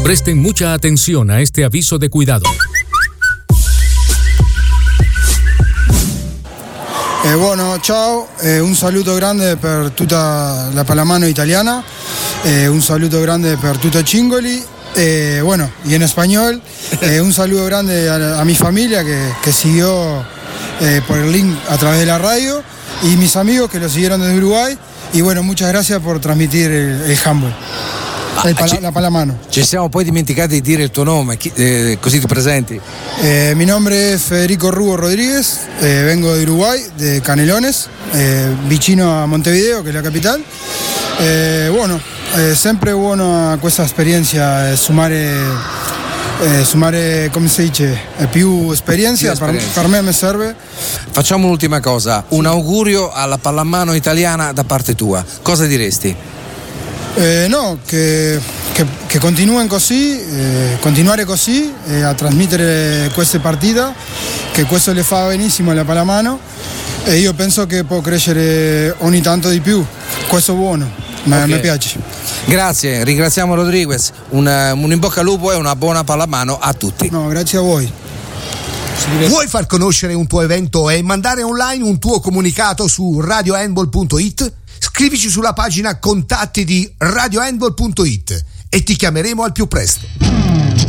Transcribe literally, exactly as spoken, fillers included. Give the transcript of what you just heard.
Presten mucha atención a este aviso de cuidado. Eh, bueno, ciao, eh, un saluto grande per tutta la pallamano italiana, eh, un saluto grande per tutto Cingoli, eh, bueno, y en español, eh, un saludo grande a, a mi familia que, que siguió eh, por el link a través de la radio y mis amigos que lo siguieron desde Uruguay, y bueno, muchas gracias por transmitir el, el handball. Ah, pala- ci, la pallamano. Ci siamo poi dimenticati di dire il tuo nome, chi, eh, così ti presenti. Eh, mi nombre es Federico Rubo Rodríguez, eh, vengo de Uruguay, de Canelones, eh, vicino a Montevideo, che è la capital. Eh, bueno, eh, sempre buona questa esperienza, eh, sumare, eh, sumare, come si dice, eh, più esperienza, Più per, esperienza. per me mi serve. Facciamo un'ultima cosa, un augurio alla pallamano italiana da parte tua. Cosa diresti? Eh, no, che, che, che continuen così, eh, continuare così eh, a trasmettere queste partite, che questo le fa benissimo alla pallamano, e io penso che può crescere ogni tanto di più. Questo è buono, ma Ok. mi piace. Grazie, ringraziamo Rodriguez, un, un in bocca al lupo e una buona pallamano a tutti. No, grazie a voi. Vuoi far conoscere un tuo evento e mandare online un tuo comunicato su radio handball punto it? Scrivici sulla pagina contatti di radio handball punto it e ti chiameremo al più presto.